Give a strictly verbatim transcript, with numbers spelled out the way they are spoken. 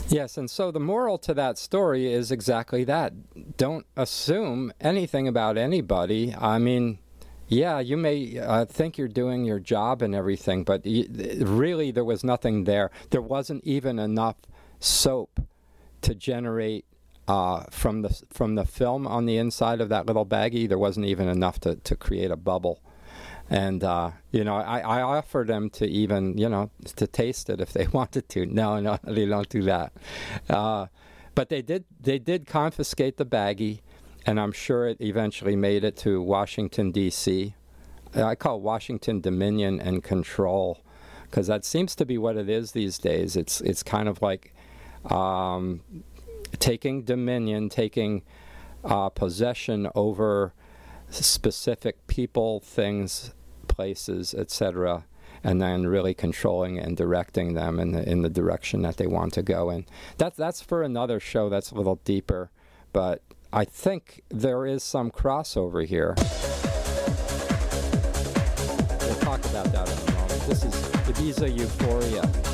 Yes, and so the moral to that story is exactly that. Don't assume anything about anybody. I mean, yeah, you may uh, think you're doing your job and everything, but y- really there was nothing there. There wasn't even enough soap to generate uh, from the from the film on the inside of that little baggie. There wasn't even enough to, to create a bubble. And, uh, you know, I, I offered them to even, you know, to taste it if they wanted to. No, no, they don't do that. Uh, but they did they did confiscate the baggie, and I'm sure it eventually made it to Washington, D C I call it Washington Dominion and Control, because that seems to be what it is these days. It's, it's kind of like um, taking dominion, taking uh, possession over specific people, things, places, et cetera, and then really controlling and directing them in the in the direction that they want to go in. That's that's for another show. That's a little deeper, but I think there is some crossover here. We'll talk about that in a moment. This is Ibiza Euphoria.